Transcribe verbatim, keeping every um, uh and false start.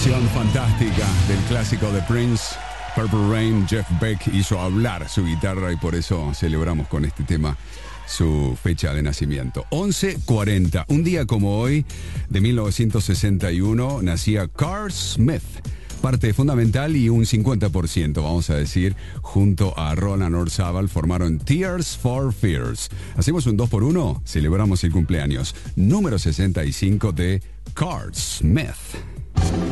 versión fantástica del clásico de Prince, Purple Rain. Jeff Beck hizo hablar su guitarra y por eso celebramos con este tema su fecha de nacimiento. once cuarenta, un día como hoy de mil novecientos sesenta y uno, nacía Carl Smith, parte fundamental y un cincuenta por ciento, vamos a decir, junto a Roland Orzabal formaron Tears for Fears. Hacemos un dos por uno, celebramos el cumpleaños número sesenta y cinco de Carl Smith.